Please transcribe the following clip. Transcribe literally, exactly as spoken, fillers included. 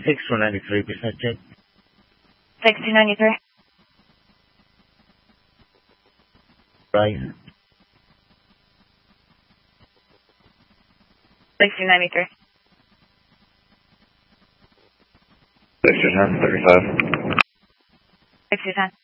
six two ninety-three, percent check. six two ninety-three. Right. six two ninety-three. six two ten, thirty-five. six two ten.